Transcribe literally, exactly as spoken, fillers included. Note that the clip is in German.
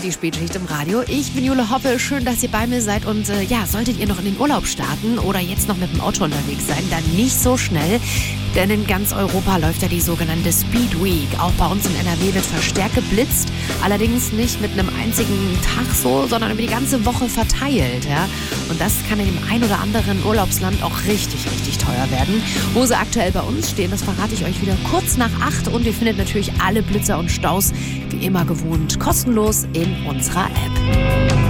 hört die Spätschicht im Radio. Ich bin Jule Hoppe, schön, dass ihr bei mir seid. Und äh, ja, solltet ihr noch in den Urlaub starten oder jetzt noch mit dem Auto unterwegs sein, dann nicht so schnell. Denn in ganz Europa läuft ja die sogenannte Speed Week. Auch bei uns in N R W wird verstärkt geblitzt. Allerdings nicht mit einem einzigen Tag so, sondern über die ganze Woche verteilt. Ja? Und das kann in dem ein oder anderen Urlaubsland auch richtig, richtig teuer werden. Wo sie aktuell bei uns stehen, das verrate ich euch wieder kurz nach acht. Und ihr findet natürlich alle Blitzer und Staus, wie immer gewohnt, kostenlos in unserer App.